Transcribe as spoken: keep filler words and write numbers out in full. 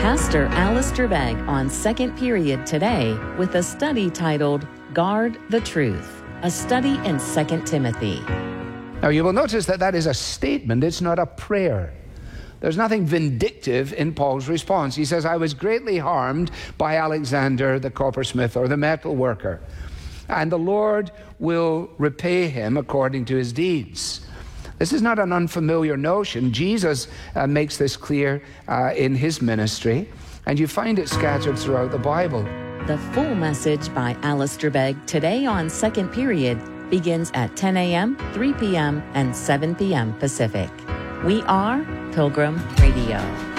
Pastor Alistair Begg on Second Period today with a study titled Guard the Truth, a study in Second Timothy. Now you will notice that that is a statement, it's not a prayer. There's nothing vindictive in Paul's response. He says, I was greatly harmed by Alexander the coppersmith or the metal worker, and the Lord will repay him according to his deeds. This is not an unfamiliar notion. Jesus uh, makes this clear uh, in his ministry, and you find it scattered throughout the Bible. The full message by Alistair Begg today on Second Period begins at ten a.m., three p.m., and seven p.m. Pacific. We are Pilgrim Radio.